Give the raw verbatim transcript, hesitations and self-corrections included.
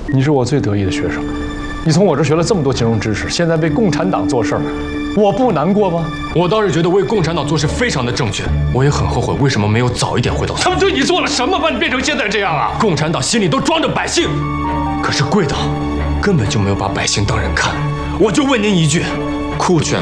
你是我最得意的学生，你从我这学了这么多金融知识，现在为共产党做事儿，我不难过吗？ 我倒是觉得为共产党做事非常的正确，我也很后悔为什么没有早一点回到。 他们对你做了什么，把你变成现在这样啊？ 共产党心里都装着百姓，可是贵党根本就没有把百姓当人看。我就问您一句，酷犬